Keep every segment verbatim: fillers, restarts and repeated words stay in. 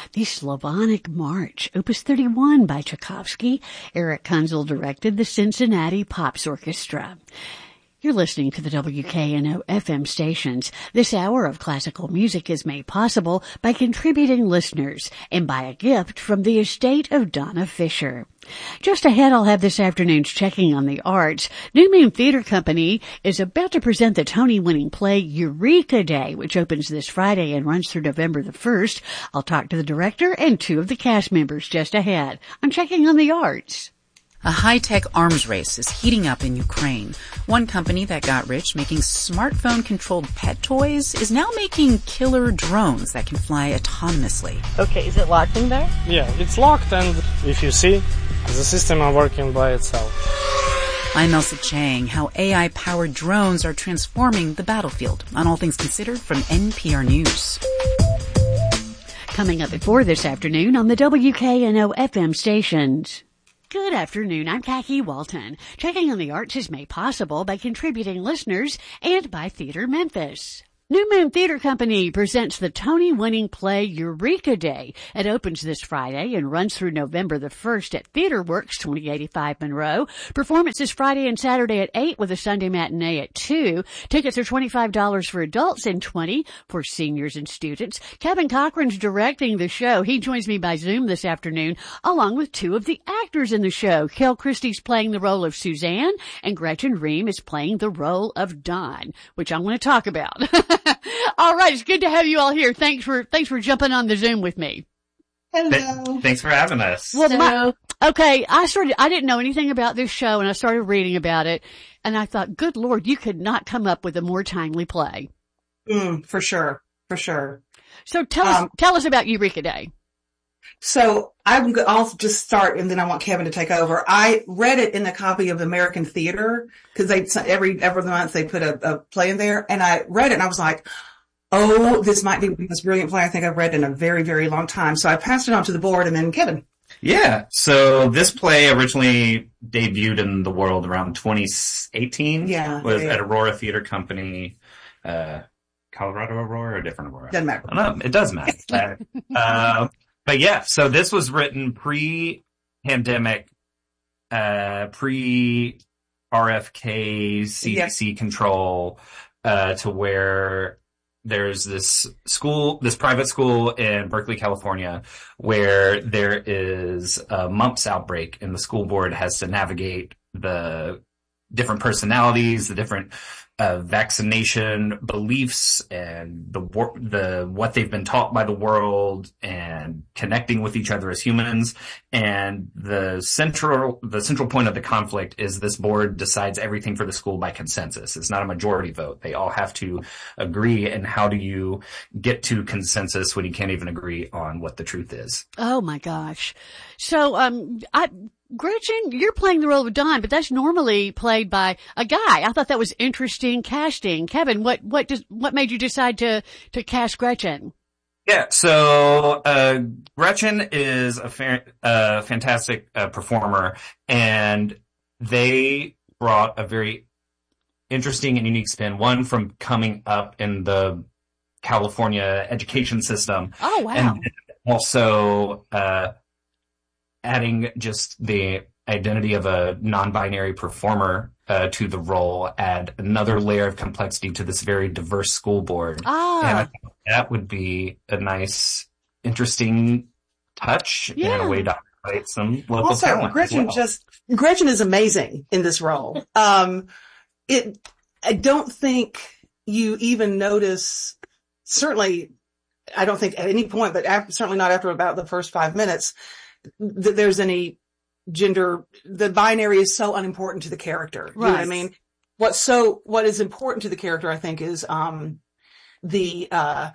the Slavonic March, Opus thirty-one by Tchaikovsky. Eric Kunzel directed the Cincinnati Pops Orchestra. You're listening to the W K N O F M stations. This hour of classical music is made possible by contributing listeners and by a gift from the estate of Donna Fisher. Just ahead, I'll have this afternoon's Checking on the Arts. New Moon Theater Company is about to present the Tony-winning play Eureka Day, which opens this Friday and runs through November the first. I'll talk to the director and two of the cast members just ahead. I'm Checking on the Arts. A high-tech arms race is heating up in Ukraine. One company that got rich making smartphone-controlled pet toys is now making killer drones that can fly autonomously. Okay, is it locked in there? Yeah, it's locked, and if you see, the system are working by itself. I'm Elsa Chang. How A I-powered drones are transforming the battlefield. On All Things Considered from N P R News. Coming up at four this afternoon on the W K N O F M stations. Good afternoon, I'm Khaki Walton. Checking on the Arts is made possible by contributing listeners and by Theater Memphis. New Moon Theater Company presents the Tony-winning play Eureka Day. It opens this Friday and runs through November the first at TheaterWorks, twenty eighty-five Monroe. Performances Friday and Saturday at eight with a Sunday matinee at two. Tickets are twenty-five dollars for adults and twenty dollars for seniors and students. Kevin Cochran's directing the show. He joins me by Zoom this afternoon, along with two of the actors in the show. Kel Christie's playing the role of Suzanne, and Gretchen Ream is playing the role of Dawn, which I want to talk about. All right, it's good to have you all here. Thanks for thanks for jumping on the Zoom with me. Hello. Th- thanks for having us. Well, my, okay, I started. I didn't know anything about this show, and I started reading about it, and I thought, good Lord, you could not come up with a more timely play. Mm, for sure, for sure. So tell um, us tell us about Eureka Day. So I'm, I'll just start, and then I want Kevin to take over. I read it in a copy of American Theater because they every every month they put a, a play in there, and I read it and I was like, oh, this might be the most brilliant play I think I've read in a very very long time. So I passed it on to the board, and then Kevin. Yeah. So this play originally debuted in the world around twenty eighteen. Yeah. Was yeah. at Aurora Theater Company. Uh, Colorado Aurora or a different Aurora? Doesn't matter. No, it does matter. uh, But yeah, so this was written pre-pandemic, uh, pre-R F K C D C yeah. control, uh, to where there's this school, this private school in Berkeley, California, where there is a mumps outbreak, and the school board has to navigate the different personalities, the different uh, vaccination beliefs, and the the what they've been taught by the world, and connecting with each other as humans. And the central the central point of the conflict is this board decides everything for the school by consensus. It's not a majority vote. They all have to agree. And how do you get to consensus when you can't even agree on what the truth is? Oh my gosh! So um, I. Gretchen, you're playing the role of Dawn, but that's normally played by a guy. I thought that was interesting casting. Kevin, what what does what made you decide to to cast Gretchen? Yeah, so uh Gretchen is a fa- uh, fantastic uh, performer, and they brought a very interesting and unique spin. One, from coming up in the California education system. Oh wow! And also uh adding just the identity of a non-binary performer uh, to the role, add another layer of complexity to this very diverse school board. Ah. And I think that would be a nice, interesting touch yeah. in a way to highlight some local also, talent. Gretchen well. just Gretchen is amazing in this role. Um, it I don't think you even notice. Certainly, I don't think at any point, but after, certainly not after about the first five minutes. That there's any gender, the binary is so unimportant to the character. You right. know what I mean? What's so, what is important to the character, I think, is, um, the, uh,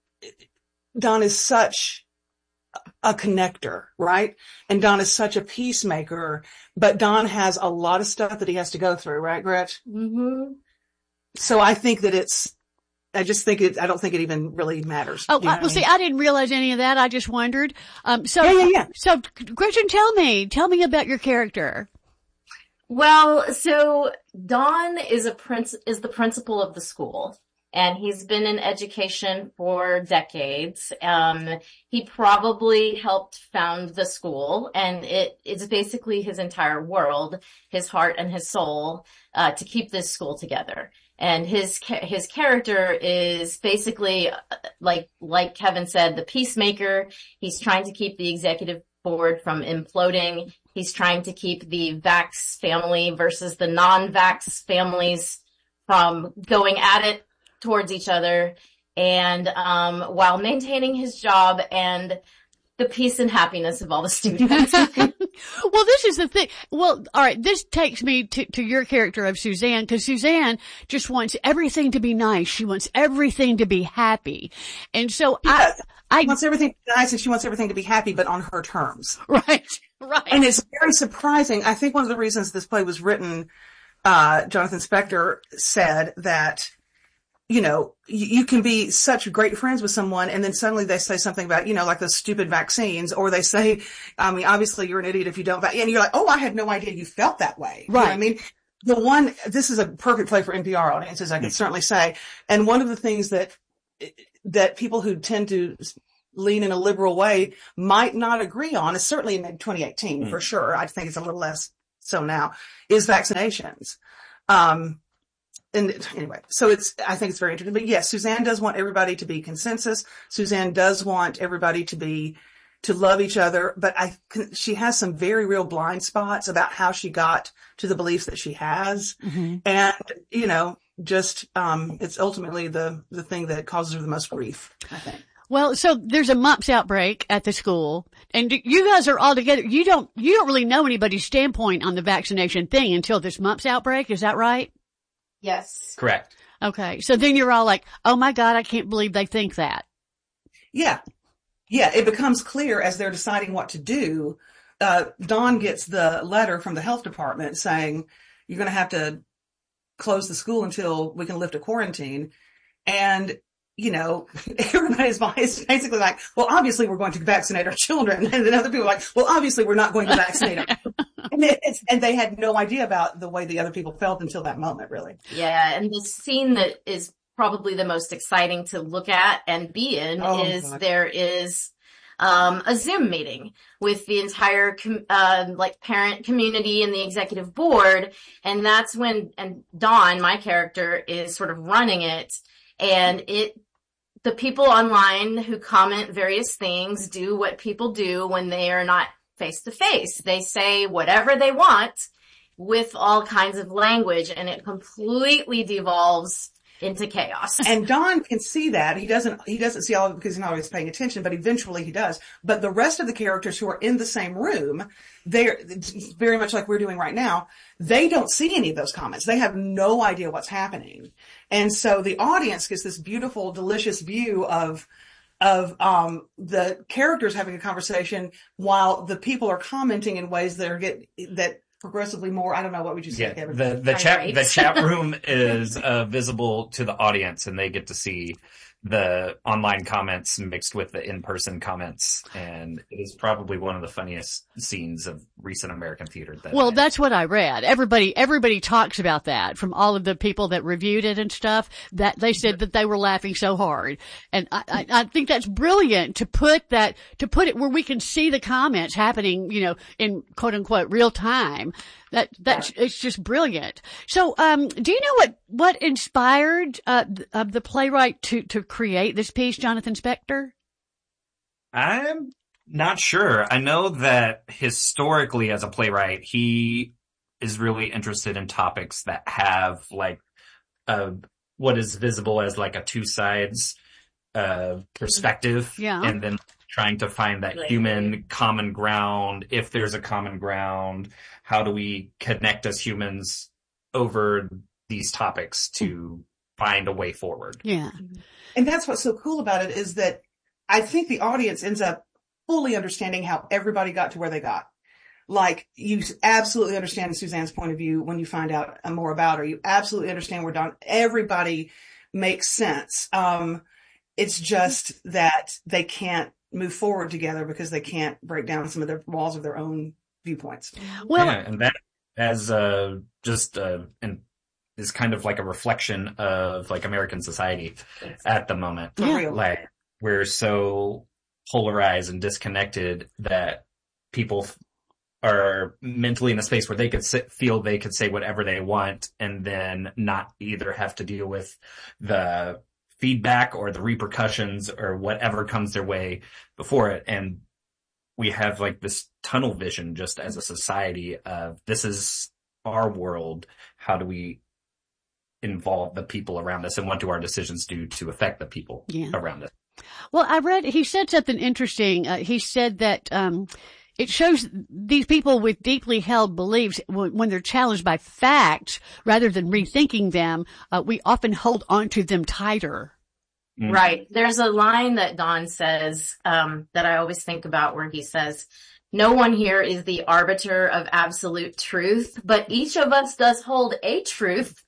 Don is such a connector, right? And Don is such a peacemaker, but Don has a lot of stuff that he has to go through, right, Gretch? Mm-hmm. So I think that it's, I just think it, I don't think it even really matters. Oh, you know well, I mean? see, I didn't realize any of that. I just wondered. Um, so, yeah, yeah, yeah. so Gretchen, tell me, tell me about your character. Well, so Dawn is a prince, is the principal of the school. and he's been in education for decades. Um, he probably helped found the school, and it is basically his entire world, his heart and his soul, uh, to keep this school together. And his, his character is basically, like, like Kevin said, the peacemaker. He's trying to keep the executive board from imploding. He's trying to keep the vax family versus the non-vax families from going at it towards each other, and um while maintaining his job and the peace and happiness of all the students. Well, this is the thing. Well, all right, this takes me to, to your character of Suzanne, because Suzanne just wants everything to be nice. She wants everything to be happy. And so I, I she wants everything to be nice, and she wants everything to be happy, but on her terms. Right, right. And it's very surprising. I think one of the reasons this play was written, uh, Jonathan Spector said that, you know, you, you can be such great friends with someone, and then suddenly they say something about, you know, like those stupid vaccines, or they say, I mean, obviously you're an idiot if you don't, vac-. And you're like, oh, I had no idea you felt that way. Right. You know what I mean, the one, this is a perfect play for N P R audiences, I can certainly say. And one of the things that, that people who tend to lean in a liberal way might not agree on, is certainly in twenty eighteen, mm. for sure. I think it's a little less so now, is vaccinations. Um, And anyway, so it's, I think it's very interesting. But yes, Suzanne does want everybody to be consensus. Suzanne does want everybody to be, to love each other. But I, she has some very real blind spots about how she got to the beliefs that she has. Mm-hmm. And, you know, just, um, it's ultimately the, the thing that causes her the most grief, I think. Well, so there's a mumps outbreak at the school, and you guys are all together. You don't, you don't really know anybody's standpoint on the vaccination thing until this mumps outbreak. Is that right? Yes. Correct. Okay. So then you're all like, oh my God, I can't believe they think that. Yeah. Yeah. It becomes clear as they're deciding what to do. Uh, Dawn gets the letter from the health department saying, you're going to have to close the school until we can lift a quarantine. And, you know, everybody's basically like, well, obviously we're going to vaccinate our children. And then other people are like, well, obviously we're not going to vaccinate them. And, it's, and they had no idea about the way the other people felt until that moment, really. Yeah. And the scene that is probably the most exciting to look at and be in oh, is God. There is um a Zoom meeting with the entire com- uh, like parent community and the executive board. And that's when, and Dawn, my character, is sort of running it. And it, the people online who comment various things do what people do when they are not face to face. They say whatever they want with all kinds of language, and it completely devolves into chaos. And Don can see that. He doesn't, he doesn't see all of it because he's not always paying attention, but eventually he does. But the rest of the characters who are in the same room, they're very much like we're doing right now. They don't see any of those comments. They have no idea what's happening. And so the audience gets this beautiful, delicious view of, of, um, the characters having a conversation while the people are commenting in ways that are get, that, progressively more, I don't know, what would you say, yeah, Kevin? The, the chat, the chat room is uh, visible to the audience, and they get to see the online comments mixed with the in-person comments. And it is probably one of the funniest scenes of recent American theater. That well, I, that's what I read. Everybody, everybody talks about that from all of the people that reviewed it and stuff, that they said that they were laughing so hard. And I, I, I think that's brilliant to put that, to put it where we can see the comments happening, you know, in quote unquote real time. That, that's, it's just brilliant. So, um, do you know what, what inspired, uh, uh, the playwright to, to create this piece, Jonathan Spector? I'm not sure. I know that historically as a playwright, he is really interested in topics that have like, uh, what is visible as like a two sides, uh, perspective. Yeah. And then trying to find that human common ground. If there's a common ground, how do we connect as humans over these topics to find a way forward? Yeah. And that's what's so cool about it, is that I think the audience ends up fully understanding how everybody got to where they got. Like, you absolutely understand Suzanne's point of view when you find out more about her. You absolutely understand where Don, everybody makes sense. Um, it's just that they can't move forward together because they can't break down some of their walls of their own viewpoints. Well, yeah, and that as uh, just uh, an is kind of like a reflection of like American society at the moment. Yeah. Like we're so polarized and disconnected that people are mentally in a space where they could sit, feel they could say whatever they want and then not either have to deal with the feedback or the repercussions or whatever comes their way before it. And we have like this tunnel vision just as a society of this is our world. How do we involve the people around us and what do our decisions do to affect the people yeah. around us? Well, I read, he said something interesting. Uh, he said that, um, it shows these people with deeply held beliefs, when they're challenged by facts rather than rethinking them, uh, we often hold on to them tighter. Mm. Right. There's a line that Don says, um, that I always think about where he says, no one here is the arbiter of absolute truth, but each of us does hold a truth.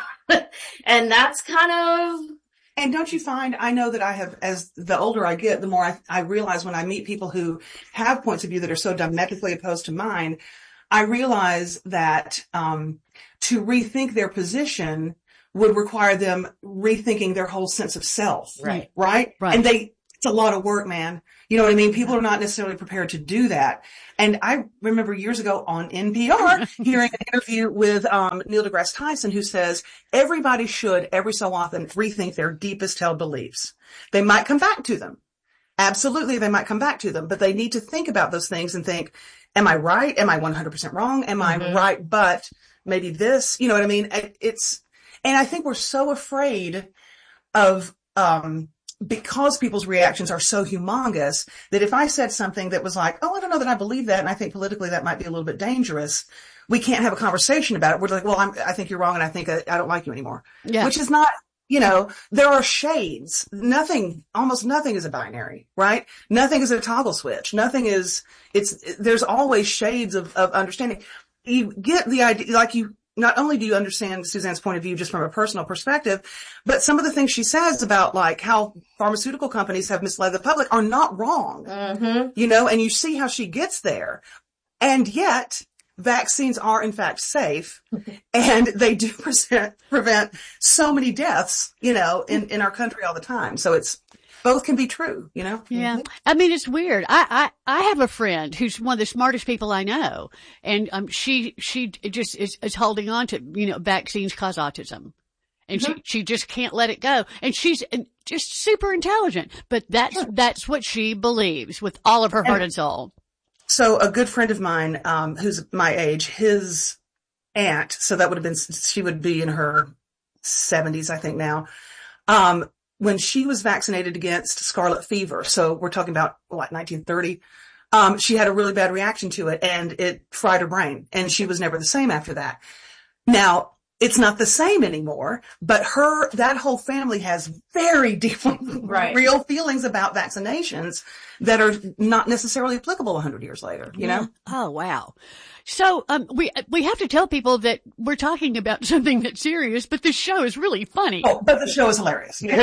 And that's kind of... And don't you find, I know that I have, as the older I get, the more I, I realize when I meet people who have points of view that are so diametrically opposed to mine, I realize that um to rethink their position would require them rethinking their whole sense of self. Right. Right? Right. And they, it's a lot of work, man. You know what I mean? People are not necessarily prepared to do that. And I remember years ago on N P R hearing an interview with um Neil deGrasse Tyson, who says everybody should every so often rethink their deepest held beliefs. They might come back to them. Absolutely, they might come back to them, but they need to think about those things and think, am I right? Am I one hundred percent wrong? Am I mm-hmm. right? But maybe this, you know what I mean? It's, and I think we're so afraid of, um, because people's reactions are so humongous that if I said something that was like, oh, I don't know that I believe that, and I think politically that might be a little bit dangerous, we can't have a conversation about it. We're like, well, I'm, I think you're wrong, and I think I, I don't like you anymore. Yeah. Which is not, you know, there are shades. Nothing, almost nothing is a binary, right? Nothing is a toggle switch. Nothing is, it's, there's always shades of, of understanding. You get the idea, like you, not only do you understand Suzanne's point of view just from a personal perspective, but some of the things she says about like how pharmaceutical companies have misled the public are not wrong. Mm-hmm. You know, and you see how she gets there. And yet vaccines are in fact safe and they do present, prevent so many deaths, you know, in, in our country all the time. So it's, both can be true, you know? Yeah. I mean, it's weird. I, I, I have a friend who's one of the smartest people I know. And, um, she, she just is, is holding on to, you know, vaccines cause autism. And mm-hmm. she, she just can't let it go. And she's just super intelligent, but that's, sure. that's what she believes with all of her heart and, and soul. So a good friend of mine, um, who's my age, his aunt, so that would have been, she would be in her seventies, I think now, um, when she was vaccinated against scarlet fever, so we're talking about, what, nineteen thirty, um, she had a really bad reaction to it and it fried her brain and she was never the same after that. Now, it's not the same anymore, but her, that whole family has very deep, right. real feelings about vaccinations that are not necessarily applicable a hundred years later, you know? Oh, wow. So, um, we, we have to tell people that we're talking about something that's serious, but this show is really funny. Oh, but the show is hilarious. It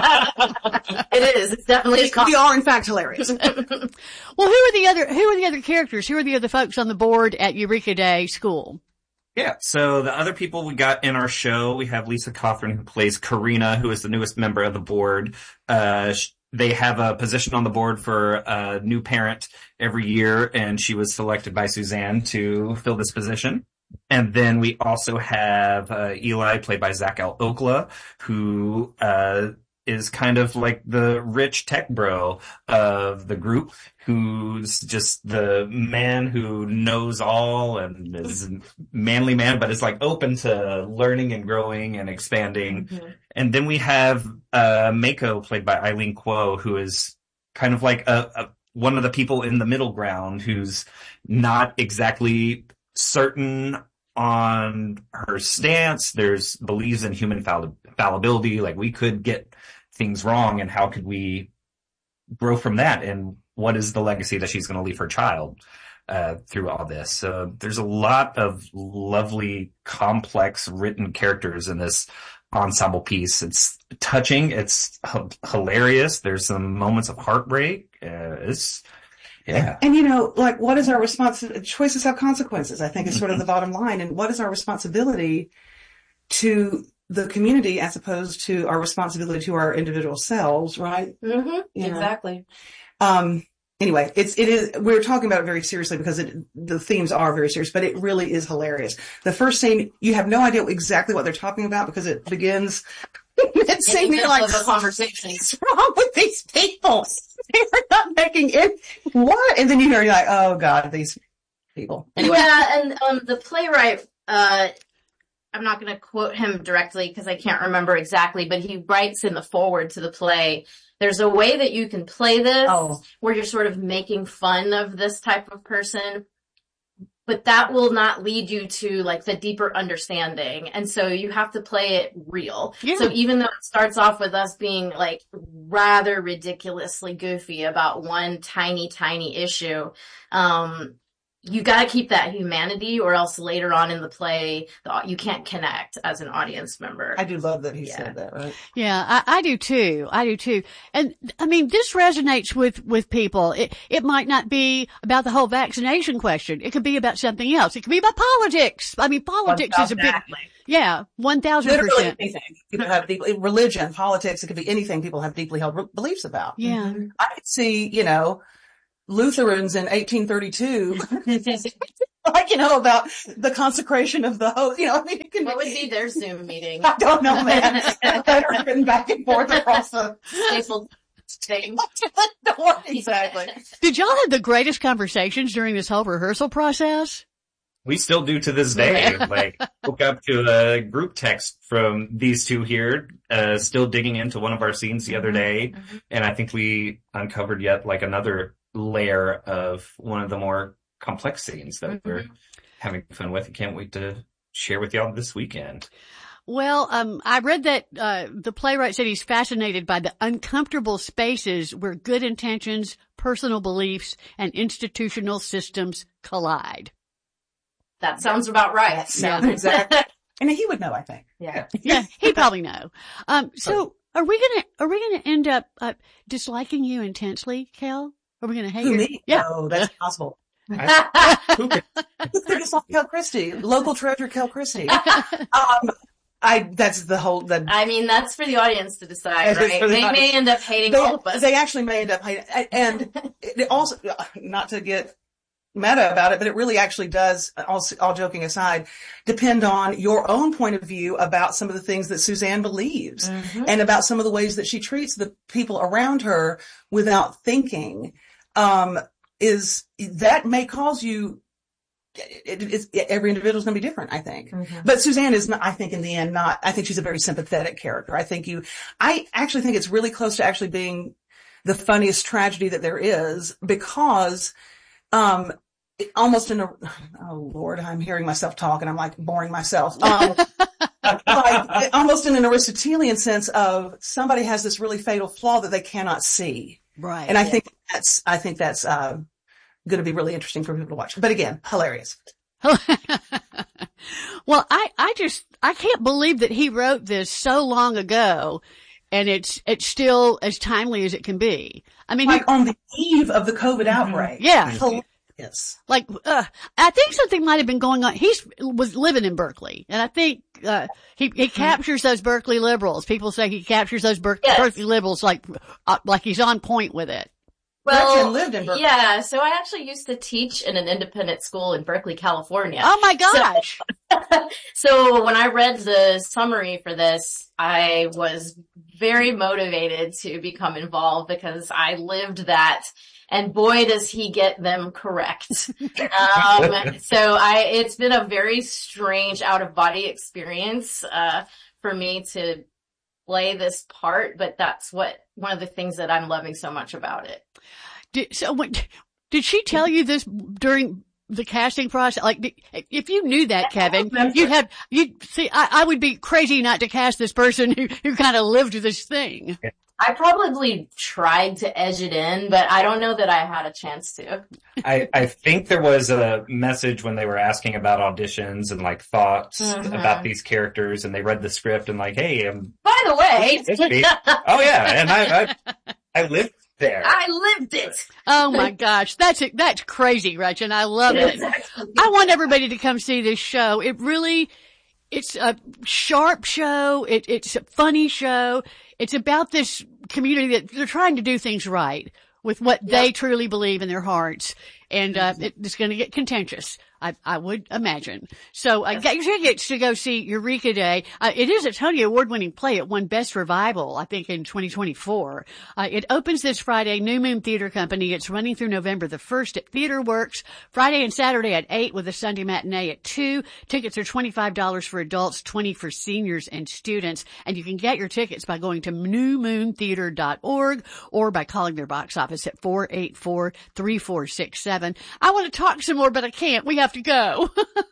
is. It's definitely. We are in fact hilarious. Well, who are the other, who are the other characters? Who are the other folks on the board at Eureka Day School? Yeah, so the other people we got in our show, we have Lisa Cothran, who plays Karina, who is the newest member of the board. Uh, they have a position on the board for a new parent every year, and she was selected by Suzanne to fill this position. And then we also have uh, Eli, played by Zach L. Okla, who uh is kind of like the rich tech bro of the group, who's just the man who knows all and is a manly man, but is like open to learning and growing and expanding. Mm-hmm. And then we have uh Mako, played by Eileen Kuo, who is kind of like a, a one of the people in the middle ground who's not exactly certain on her stance. There's believes in human fall- fallibility, like we could get things wrong, and how could we grow from that, and what is the legacy that she's going to leave her child uh through all this. So there's a lot of lovely, complex written characters in this ensemble piece. It's touching, it's h- hilarious, there's some moments of heartbreak. uh, it's yeah and, and you know, like, what is our responsibility? Choices have consequences, I think, is sort of the bottom line. And what is our responsibility to the community as opposed to our responsibility to our individual selves, right? Mm-hmm. Yeah. Exactly. Um, anyway, it's, it is, we're talking about it very seriously because it, the themes are very serious, but it really is hilarious. The first scene, you have no idea exactly what they're talking about because it begins mid-scene, you're like, a conversation. what's wrong with these people? They're not making it, what? And then you hear, you're like, oh God, these people. Anyway. Yeah, and um, the playwright, uh, I'm not going to quote him directly because I can't remember exactly, but he writes in the foreword to the play, there's a way that you can play this Oh. where you're sort of making fun of this type of person, but that will not lead you to like the deeper understanding. And so you have to play it real. Yeah. So even though it starts off with us being like rather ridiculously goofy about one tiny, tiny issue, um, you got to keep that humanity or else later on in the play, the, you can't connect as an audience member. I do love that he Yeah. said that, right? Yeah, I, I do too. I do too. And I mean, this resonates with, with people. It, it might not be about the whole vaccination question. It could be about something else. It could be about politics. I mean, politics is a big, yeah, one thousand Literally percent. anything. People have deep, religion, politics, it could be anything people have deeply held re- beliefs about. Yeah. I could see, you know, Lutherans in eighteen thirty-two, like, you know, about the consecration of the host, you know, I mean, it can What would be their Zoom meeting? I don't know, man. They're written back and forth across the Stapled thing. exactly. Did y'all have the greatest conversations during this whole rehearsal process? We still do to this day. Like, woke up to a group text from these two here, uh, still digging into one of our scenes the other day. Mm-hmm. And I think we uncovered yet like another layer of one of the more complex scenes that Mm-hmm. we're having fun with. I can't wait to share with y'all this weekend. Well, um, I read that, uh, the playwright said he's fascinated by the uncomfortable spaces where good intentions, personal beliefs, and institutional systems collide. That sounds about right. Sounds exactly. And he would know, I think. Yeah. Yeah, he'd probably know. Um, so are we gonna, are we gonna end up, uh, disliking you intensely, Kel? Are we gonna hate Who, you? me? Yeah. No, that's impossible. I, who could, Just like Kel Christie, local treasure Kel Christie. Um, I, that's the whole, the, I mean, that's for the audience to decide, It is right? for the They audience. may end up hating they, all of us. they actually may end up hating, and it also, not to get meta about it, but it really actually does, all, all joking aside, depend on your own point of view about some of the things that Suzanne believes Mhm. and about some of the ways that she treats the people around her without thinking. Um, is that may cause you, it, it, it, every individual is going to be different, I think. Mhm. But Suzanne is not, I think in the end, not, I think she's a very sympathetic character. I think you, I actually think it's really close to actually being the funniest tragedy that there is because, um, it, almost in a, oh Lord, I'm hearing myself talk and I'm like boring myself. Um, like almost in an Aristotelian sense of somebody has this really fatal flaw that they cannot see. Right. And I think that's, I think that's, uh, going to be really interesting for people to watch. But again, hilarious. Well, I, I just, I can't believe that he wrote this so long ago and it's, it's still as timely as it can be. I mean, Like on the eve of the COVID outbreak. he, yeah, Hilarious. like, uh, I think something might have been going on. He's, was living in Berkeley and I think, uh, he, he captures those Berkeley liberals. People say he captures those Ber- Yes. Berkeley liberals like, uh, like he's on point with it. Well, Gretchen lived in Berkeley. yeah, so I actually used to teach in an independent school in Berkeley, California. Oh my gosh. So when I read the summary for this, I was very motivated to become involved because I lived that. And boy, does he get them correct. um, so I, it's been a very strange out of body experience, uh, for me to play this part, but that's what, one of the things that I'm loving so much about it. Did, so when, did she tell you this during the casting process? Like, did, if you knew that, Kevin, you'd have, you'd see, I, I would be crazy not to cast this person who, who kind of lived this thing. I probably tried to edge it in, but I don't know that I had a chance to. I, I think there was a message when they were asking about auditions and like thoughts Mhm. about these characters and they read the script and like, hey, I'm, By the way, oh yeah, and I, I, I lived there. I lived it. Oh my gosh. That's it. That's crazy, Gretchen. I love it. I want everybody to come see this show. It really, It's a sharp show. It, it's a funny show. It's about this community that they're trying to do things right with what yep. they truly believe in their hearts. And, uh, it, it's going to get contentious. I, I would imagine. So, uh, get your tickets to go see Eureka Day. Uh, it is a Tony Award-winning play. It won Best Revival, I think, in twenty twenty-four. Uh, it opens this Friday, New Moon Theater Company. It's running through November the first at Theater Works, Friday and Saturday at eight with a Sunday matinee at two. Tickets are twenty-five dollars for adults, twenty dollars for seniors and students. And you can get your tickets by going to new moon theater dot org or by calling their box office at four eight four, three four six seven. I want to talk some more, but I can't. We have to go.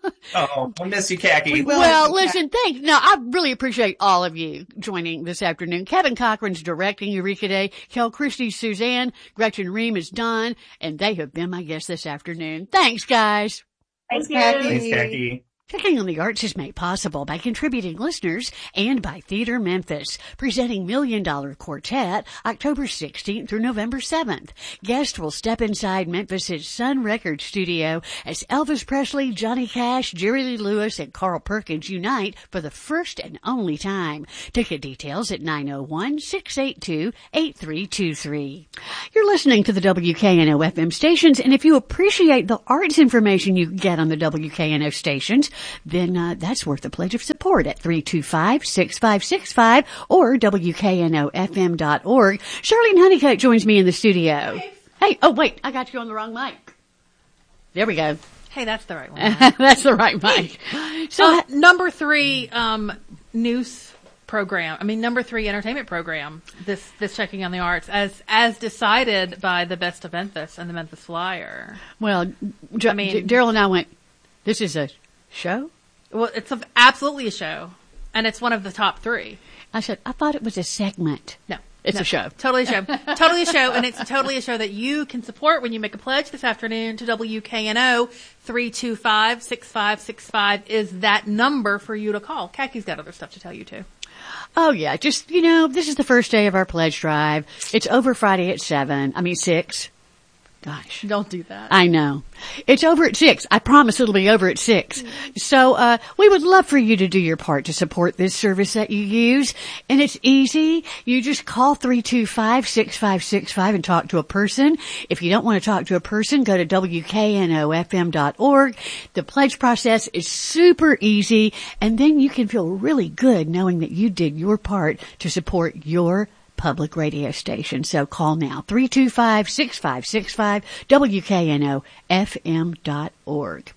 Oh, I miss you, Khaki. Well, listen, thanks. Now, I really appreciate all of you joining this afternoon. Kevin Cochran's directing Eureka Day. Kel Christie's Suzanne. Gretchen Ream is Don. And they have been my guests this afternoon. Thanks, guys. Thanks, Khaki. Thanks, Khaki. Checking on the Arts is made possible by contributing listeners and by Theater Memphis, presenting Million Dollar Quartet October sixteenth through November seventh. Guests will step inside Memphis's Sun Records studio as Elvis Presley, Johnny Cash, Jerry Lee Lewis, and Carl Perkins unite for the first and only time. Ticket details at nine oh one, six eight two, eight three two three. You're listening to the W K N O F M stations, and if you appreciate the arts information you get on the W K N O stations, then uh, that's worth a pledge of support at three two five, six five six five or W K N O F M dot org. Charlene Honeycutt joins me in the studio. Hey. hey, oh wait, I got you on the wrong mic. There we go. Hey, that's the right one. That's the right mic. So uh, number three um, news program. I mean, number three entertainment program. This this checking on the arts as as decided by the Best of Memphis and the Memphis Flyer. Well, J- I mean, Daryl and I went. This is a show? Well, it's a, absolutely a show, and it's one of the top three. I said, I thought it was a segment. No. It's no, a show. Totally a show. Totally a show, and it's totally a show that you can support when you make a pledge this afternoon to W K N O. three two five, six five six five is that number for you to call. Kaki's got other stuff to tell you, too. Oh, yeah. Just, you know, this is the first day of our pledge drive. It's over Friday at seven. I mean, six. Gosh. Don't do that. I know. It's over at six. I promise it'll be over at six. Mm-hmm. So, uh, we would love for you to do your part to support this service that you use. And it's easy. You just call three two five, six five six five and talk to a person. If you don't want to talk to a person, go to W K N O F M dot org. The pledge process is super easy. And then you can feel really good knowing that you did your part to support your public radio station. So call now, three two five, six five six five, W K N O F M dot org.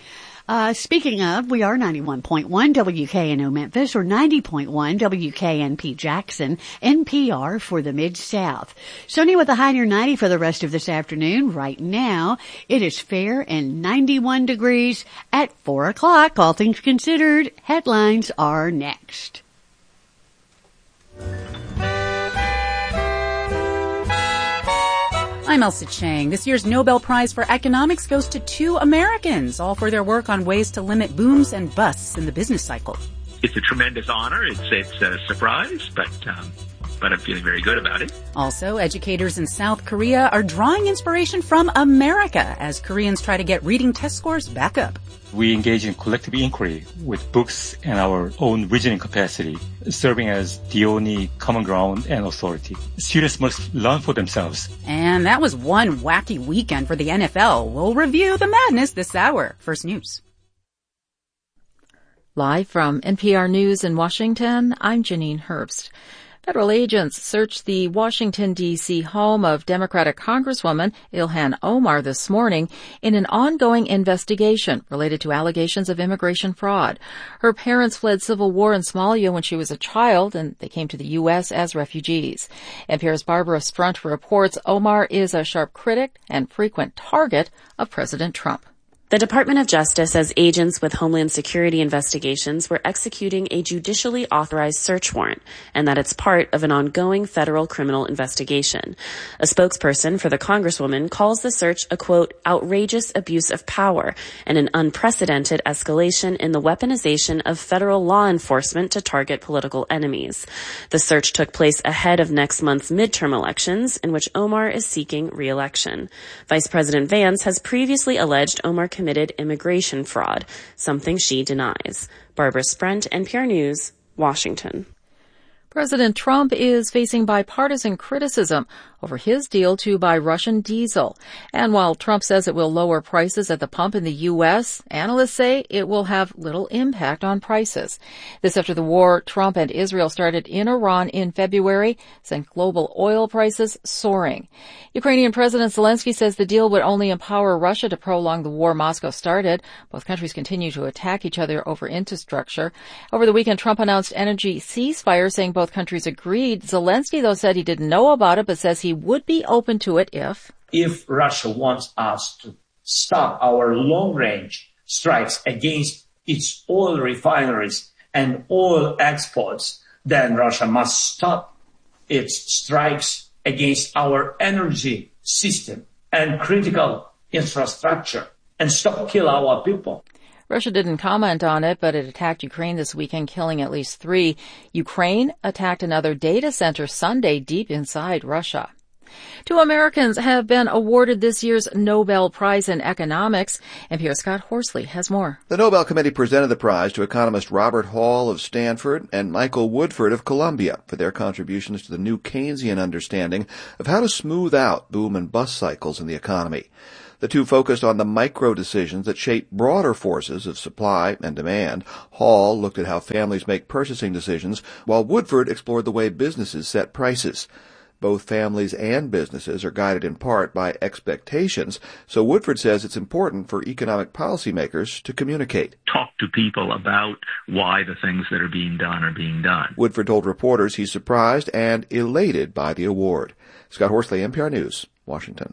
Uh, speaking of, we are ninety-one point one W K N O Memphis or ninety point one W K N P Jackson, N P R for the Mid-South. Sunny with a high near ninety for the rest of this afternoon. Right now, it is fair and ninety-one degrees at four o'clock. All things considered, headlines are next. I'm Elsa Chang. This year's Nobel Prize for Economics goes to two Americans, all for their work on ways to limit booms and busts in the business cycle. It's a tremendous honor. It's it's a surprise, but um, but I'm feeling very good about it. Also, educators in South Korea are drawing inspiration from America as Koreans try to get reading test scores back up. We engage in collective inquiry with books and our own reasoning capacity, serving as the only common ground and authority. Students must learn for themselves. And that was one wacky weekend for the N F L. We'll review the madness this hour. First News. Live from N P R News in Washington, I'm Janine Herbst. Federal agents searched the Washington, D C home of Democratic Congresswoman Ilhan Omar this morning in an ongoing investigation related to allegations of immigration fraud. Her parents fled civil war in Somalia when she was a child, and they came to the U S as refugees. N P R's Barbara Strunt reports Omar is a sharp critic and frequent target of President Trump. The Department of Justice says agents with Homeland Security investigations were executing a judicially authorized search warrant and that it's part of an ongoing federal criminal investigation. A spokesperson for the Congresswoman calls the search a, quote, outrageous abuse of power and an unprecedented escalation in the weaponization of federal law enforcement to target political enemies. The search took place ahead of next month's midterm elections in which Omar is seeking re-election. Vice President Vance has previously alleged Omar committed immigration fraud, something she denies. Barbara Sprent, N P R News, Washington. President Trump is facing bipartisan criticism over his deal to buy Russian diesel. And while Trump says it will lower prices at the pump in the U S, analysts say it will have little impact on prices. This after the war Trump and Israel started in Iran in February sent global oil prices soaring. Ukrainian President Zelensky says the deal would only empower Russia to prolong the war Moscow started. Both countries continue to attack each other over infrastructure. Over the weekend, Trump announced energy ceasefire, saying both countries agreed. Zelensky, though, said he didn't know about it, but says he would be open to it if... If Russia wants us to stop our long-range strikes against its oil refineries and oil exports, then Russia must stop its strikes against our energy system and critical infrastructure and stop kill our people. Russia didn't comment on it, but it attacked Ukraine this weekend, killing at least three. Ukraine attacked another data center Sunday deep inside Russia. Two Americans have been awarded this year's Nobel Prize in Economics. N P R's Scott Horsley has more. The Nobel Committee presented the prize to economist Robert Hall of Stanford and Michael Woodford of Columbia for their contributions to the new Keynesian understanding of how to smooth out boom and bust cycles in the economy. The two focused on the micro decisions that shape broader forces of supply and demand. Hall looked at how families make purchasing decisions, while Woodford explored the way businesses set prices. Both families and businesses are guided in part by expectations, so Woodford says it's important for economic policymakers to communicate. Talk to people about why the things that are being done are being done. Woodford told reporters he's surprised and elated by the award. Scott Horsley, N P R News, Washington.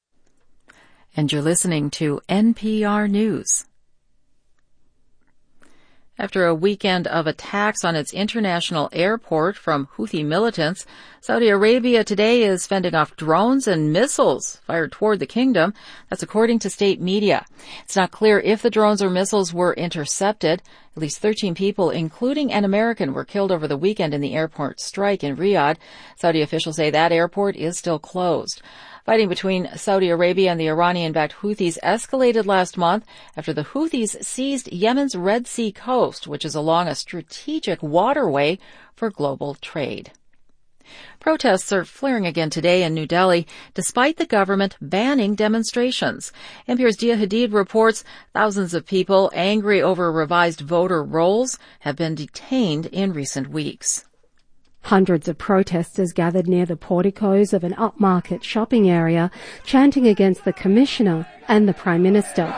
And you're listening to N P R News. After a weekend of attacks on its international airport from Houthi militants, Saudi Arabia today is fending off drones and missiles fired toward the kingdom. That's according to state media. It's not clear if the drones or missiles were intercepted. At least thirteen people, including an American, were killed over the weekend in the airport strike in Riyadh. Saudi officials say that airport is still closed. Fighting between Saudi Arabia and the Iranian-backed Houthis escalated last month after the Houthis seized Yemen's Red Sea coast, which is along a strategic waterway for global trade. Protests are flaring again today in New Delhi, despite the government banning demonstrations. N P R's Dia Hadid reports thousands of people angry over revised voter rolls have been detained in recent weeks. Hundreds of protesters gathered near the porticos of an upmarket shopping area, chanting against the commissioner and the Prime Minister.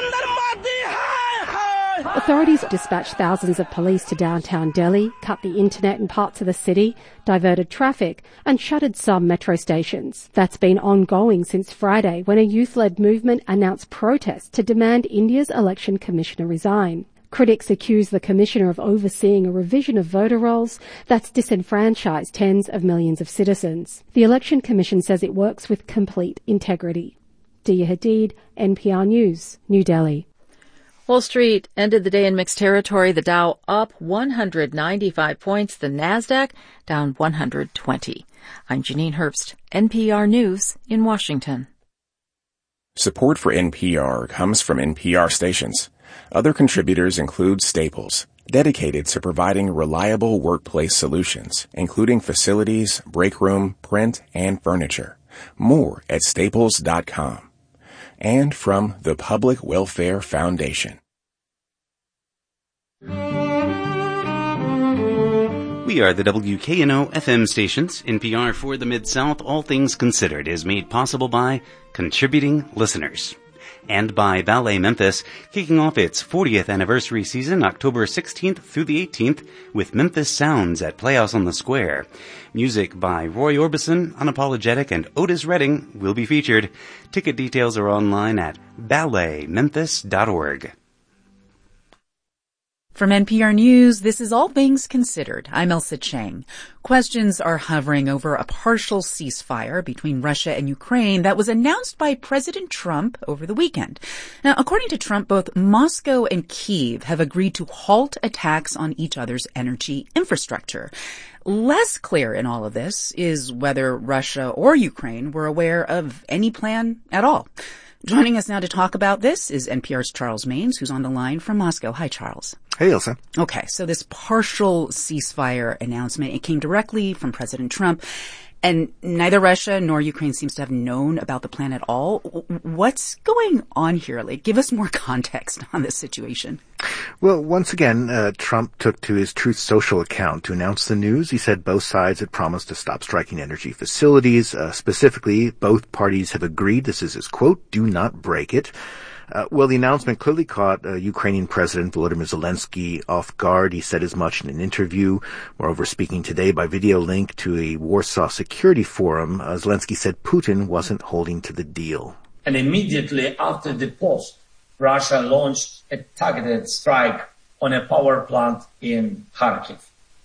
Authorities dispatched thousands of police to downtown Delhi, cut the internet in parts of the city, diverted traffic, and shuttered some metro stations. That's been ongoing since Friday, when a youth-led movement announced protests to demand India's election commissioner resign. Critics accuse the commissioner of overseeing a revision of voter rolls that's disenfranchised tens of millions of citizens. The Election Commission says it works with complete integrity. Dia Hadid, N P R News, New Delhi. Wall Street ended the day in mixed territory. The Dow up one hundred ninety-five points, the Nasdaq down one hundred twenty. I'm Janine Herbst, N P R News in Washington. Support for N P R comes from N P R stations. Other contributors include Staples, dedicated to providing reliable workplace solutions, including facilities, break room, print, and furniture. More at staples dot com. And from the Public Welfare Foundation. We are the W K N O F M stations. N P R for the Mid-South, All Things Considered, is made possible by contributing listeners. And by Ballet Memphis, kicking off its fortieth anniversary season October sixteenth through the eighteenth with Memphis Sounds at Playhouse on the Square. Music by Roy Orbison, Unapologetic, and Otis Redding will be featured. Ticket details are online at ballet memphis dot org. From N P R News, this is All Things Considered. I'm Elsa Chang. Questions are hovering over a partial ceasefire between Russia and Ukraine that was announced by President Trump over the weekend. Now, according to Trump, both Moscow and Kyiv have agreed to halt attacks on each other's energy infrastructure. Less clear in all of this is whether Russia or Ukraine were aware of any plan at all. Joining us now to talk about this is N P R's Charles Maynes, who's on the line from Moscow. Hi, Charles. Hey, Elsa. Okay, so this partial ceasefire announcement, it came directly from President Trump, and neither Russia nor Ukraine seems to have known about the plan at all. What's going on here? Like, give us more context on this situation. Well, once again, uh, Trump took to his Truth Social account to announce the news. He said both sides had promised to stop striking energy facilities. Uh, specifically, both parties have agreed, this is his quote, "do not break it." Uh, well, the announcement clearly caught uh, Ukrainian President Volodymyr Zelensky off guard. He said as much in an interview. Moreover, speaking today by video link to a Warsaw Security Forum, uh, Zelensky said Putin wasn't holding to the deal. And immediately after the post, Russia launched a targeted strike on a power plant in Kharkiv,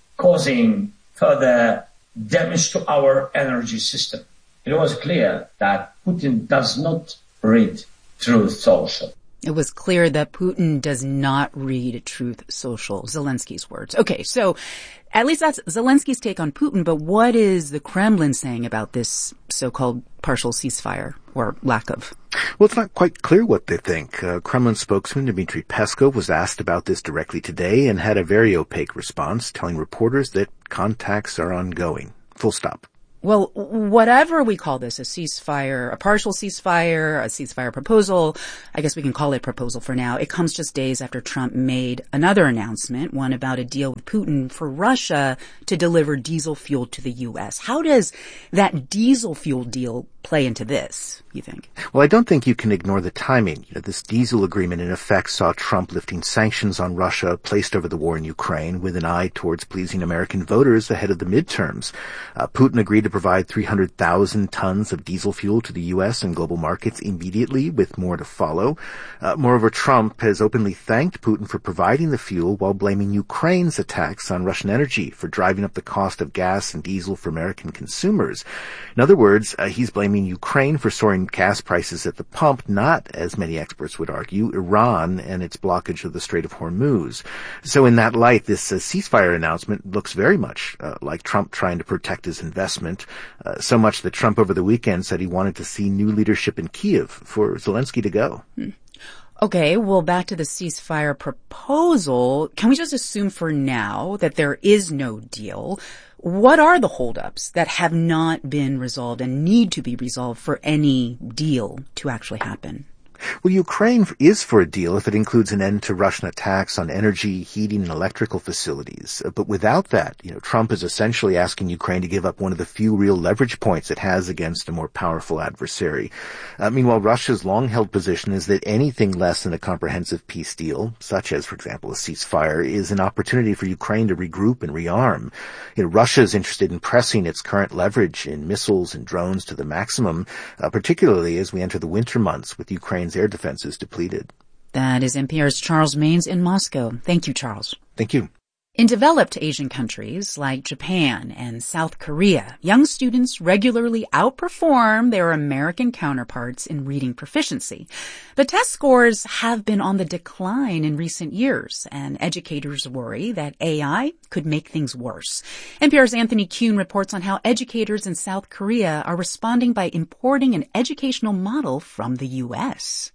causing further damage to our energy system. It was clear that Putin does not read Truth Social. It was clear that Putin does not read Truth Social, Zelensky's words. Okay, so at least that's Zelensky's take on Putin, but what is the Kremlin saying about this so-called partial ceasefire, or lack of? Well, it's not quite clear what they think. Uh, Kremlin spokesman Dmitry Peskov was asked about this directly today and had a very opaque response, telling reporters that contacts are ongoing. Full stop. Well, whatever we call this, a ceasefire, a partial ceasefire, a ceasefire proposal, I guess we can call it proposal for now. It comes just days after Trump made another announcement, one about a deal with Putin for Russia to deliver diesel fuel to the U S. How does that diesel fuel deal play into this, you think? Well, I don't think you can ignore the timing. You know, this diesel agreement in effect saw Trump lifting sanctions on Russia placed over the war in Ukraine with an eye towards pleasing American voters ahead of the midterms. Uh, Putin agreed to provide three hundred thousand tons of diesel fuel to the U S and global markets immediately, with more to follow. Uh, moreover, Trump has openly thanked Putin for providing the fuel while blaming Ukraine's attacks on Russian energy for driving up the cost of gas and diesel for American consumers. In other words, uh, he's blaming Ukraine for soaring gas prices at the pump, not, as many experts would argue, Iran and its blockage of the Strait of Hormuz. So in that light, this uh, ceasefire announcement looks very much uh, like Trump trying to protect his investment, uh, so much that Trump over the weekend said he wanted to see new leadership in Kyiv for Zelensky to go. Hmm. Okay, well, back to the ceasefire proposal. Can we just assume for now that there is no deal? What are the holdups that have not been resolved and need to be resolved for any deal to actually happen? Well, Ukraine is for a deal if it includes an end to Russian attacks on energy, heating, and electrical facilities. But without that, you know, Trump is essentially asking Ukraine to give up one of the few real leverage points it has against a more powerful adversary. Uh, meanwhile, Russia's long-held position is that anything less than a comprehensive peace deal, such as, for example, a ceasefire, is an opportunity for Ukraine to regroup and rearm. You know, Russia is interested in pressing its current leverage in missiles and drones to the maximum, uh, particularly as we enter the winter months with Ukraine's air defenses depleted. That is N P R's Charles Maynes in Moscow. Thank you, Charles. Thank you. In developed Asian countries like Japan and South Korea, young students regularly outperform their American counterparts in reading proficiency. But test scores have been on the decline in recent years, and educators worry that A I could make things worse. N P R's Anthony Kuhn reports on how educators in South Korea are responding by importing an educational model from the U S.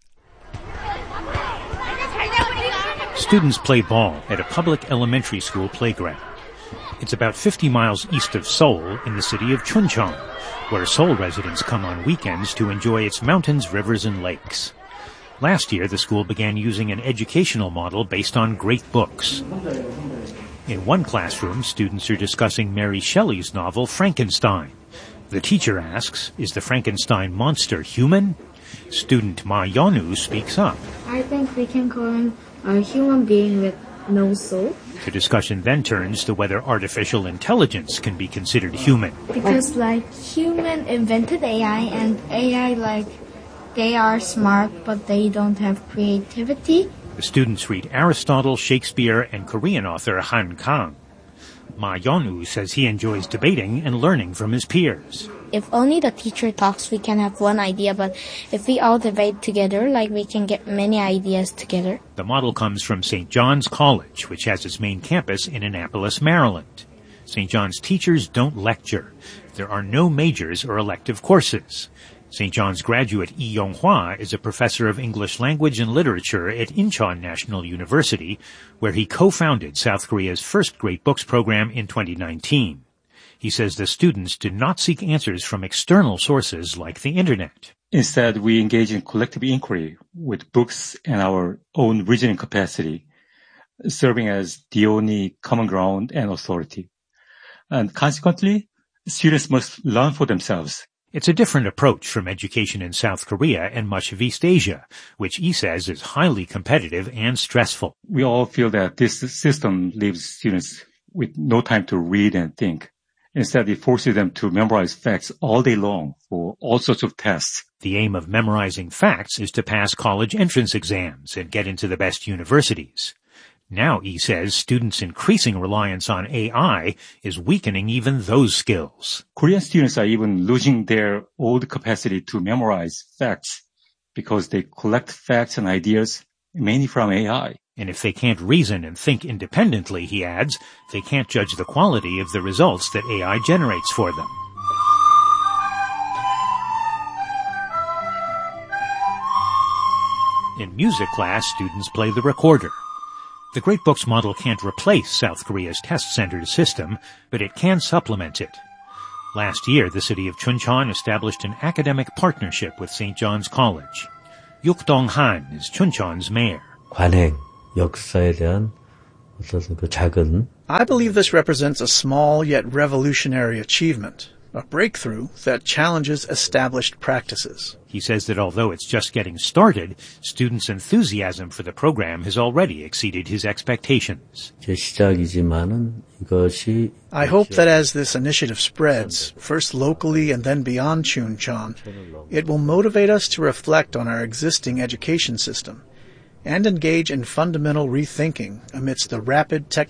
Students play ball at a public elementary school playground. It's about fifty miles east of Seoul in the city of Chuncheon, where Seoul residents come on weekends to enjoy its mountains, rivers, and lakes. Last year, the school began using an educational model based on great books. In one classroom, students are discussing Mary Shelley's novel Frankenstein. The teacher asks, "Is the Frankenstein monster human?" Student Ma Yonu speaks up. I think we can call him a human being with no soul. The discussion then turns to whether artificial intelligence can be considered human. Because, like, human invented A I, and A I, like, they are smart, but they don't have creativity. The students read Aristotle, Shakespeare, and Korean author Han Kang. Ma Yonu says he enjoys debating and learning from his peers. If only the teacher talks, we can have one idea, but if we all debate together, like, we can get many ideas together. The model comes from Saint John's College, which has its main campus in Annapolis, Maryland. Saint John's teachers don't lecture. There are no majors or elective courses. Saint John's graduate Lee Yong-hwa is a professor of English language and literature at Incheon National University, where he co-founded South Korea's first Great Books program in twenty nineteen. He says the students do not seek answers from external sources like the Internet. Instead, we engage in collective inquiry with books and our own reasoning capacity, serving as the only common ground and authority. And consequently, students must learn for themselves. It's a different approach from education in South Korea and much of East Asia, which he says is highly competitive and stressful. We all feel that this system leaves students with no time to read and think. Instead, it forces them to memorize facts all day long for all sorts of tests. The aim of memorizing facts is to pass college entrance exams and get into the best universities. Now, he says, students' increasing reliance on A I is weakening even those skills. Korean students are even losing their old capacity to memorize facts because they collect facts and ideas mainly from A I. And if they can't reason and think independently, he adds, they can't judge the quality of the results that A I generates for them. In music class, students play the recorder. The Great Books model can't replace South Korea's test-centered system, but it can supplement it. Last year, the city of Chuncheon established an academic partnership with Saint John's College. Yuk Dong-han is Chuncheon's mayor. 관행, 역사에 대한 어떤 그 작은 I believe this represents a small yet revolutionary achievement, a breakthrough that challenges established practices. He says that although it's just getting started, students' enthusiasm for the program has already exceeded his expectations. 시작이지만은 이것이 I hope that as this initiative spreads, first locally and then beyond Chuncheon, it will motivate us to reflect on our existing education system and engage in fundamental rethinking amidst the rapid technology